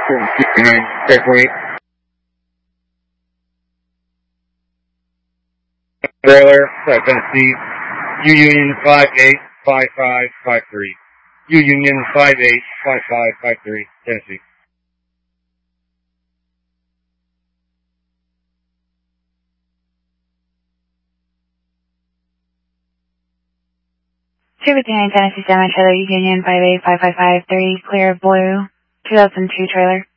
69, checkpoint. Trailer, Tennessee, U Union 585553. U Union 585553, Tennessee. Tennessee Semi Trailer Union 585553, clear of blue, 2002 trailer.